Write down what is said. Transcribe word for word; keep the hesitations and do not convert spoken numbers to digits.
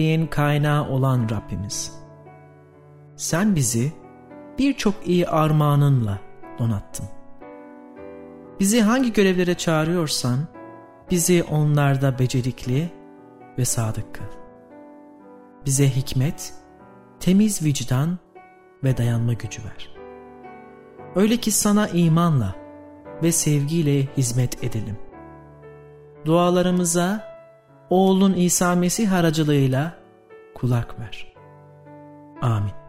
iyiliğin kaynağı olan Rabbimiz, sen bizi birçok iyi armağanınla donattın. Bizi hangi görevlere çağırıyorsan, bizi onlarda becerikli ve sadık kıl. Bize hikmet, temiz vicdan ve dayanma gücü ver. Öyle ki sana imanla ve sevgiyle hizmet edelim. Dualarımıza oğlun İsa Mesih aracılığıyla kulak ver. Amin.